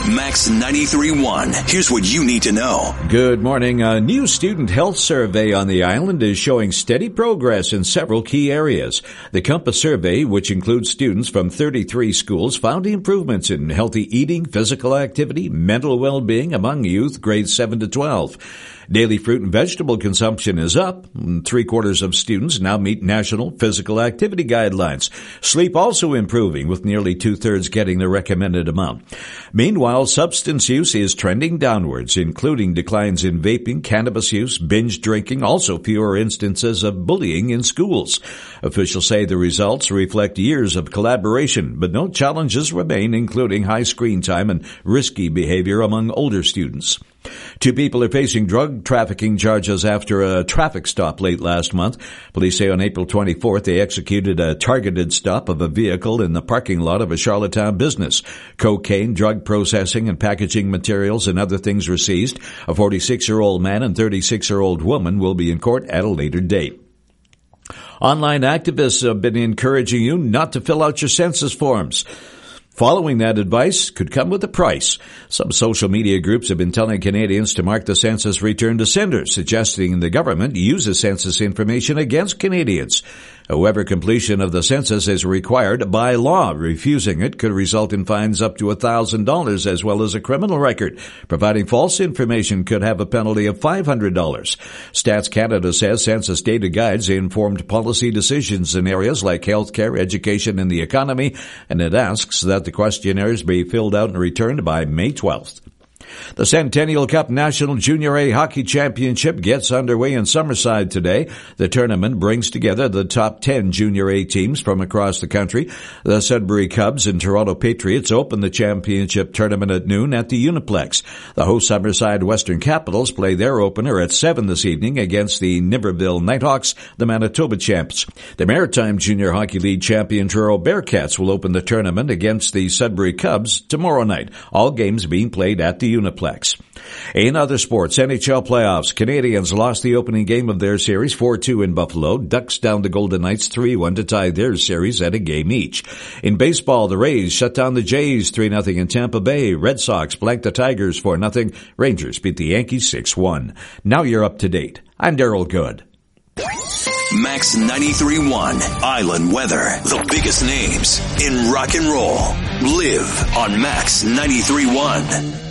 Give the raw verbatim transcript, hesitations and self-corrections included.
Max ninety-three point one. Here's what you need to know. Good morning. A new student health survey on the island is showing steady progress in several key areas. The Compass survey, which includes students from thirty-three schools, found improvements in healthy eating, physical activity, mental well-being among youth grades seven to twelve. Daily fruit and vegetable consumption is up. Three quarters of students now meet national physical activity guidelines. Sleep also improving, with nearly two-thirds getting the recommended amount. Meanwhile, substance use is trending downwards, including declines in vaping, cannabis use, binge drinking, also fewer instances of bullying in schools. Officials say the results reflect years of collaboration, but no challenges remain, including high screen time and risky behavior among older students. Two people are facing drug trafficking charges after a traffic stop late last month. Police say on April twenty-fourth they executed a targeted stop of a vehicle in the parking lot of a Charlottetown business. Cocaine, drug processing and packaging materials and other things were seized. A forty-six-year-old man and thirty-six-year-old woman will be in court at a later date. Online activists have been encouraging you not to fill out your census forms. Following that advice could come with a price. Some social media groups have been telling Canadians to mark the census return to sender, suggesting the government uses census information against Canadians. However, completion of the census is required by law. Refusing it could result in fines up to one thousand dollars as well as a criminal record. Providing false information could have a penalty of five hundred dollars. Stats Canada says census data guides informed policy decisions in areas like healthcare, education, and the economy, and it asks that the questionnaires be filled out and returned by May twelfth. The Centennial Cup National Junior A Hockey Championship gets underway in Summerside today. The tournament brings together the top ten Junior A teams from across the country. The Sudbury Cubs and Toronto Patriots open the championship tournament at noon at the Uniplex. The host Summerside Western Capitals play their opener at seven this evening against the Niverville Nighthawks, the Manitoba champs. The Maritime Junior Hockey League champion Truro Bearcats will open the tournament against the Sudbury Cubs tomorrow night. All games being played at the Uniplex. In other sports, N H L playoffs, Canadians lost the opening game of their series four two in Buffalo. Ducks down the Golden Knights three one to tie their series at a game each. In baseball, the Rays shut down the Jays three nothing in Tampa Bay. Red Sox blanked the Tigers four nothing. Rangers beat the Yankees six one. Now you're up to date. I'm Daryl Good. Max ninety-three point one Island Weather. The biggest names in rock and roll live on Max ninety-three point one.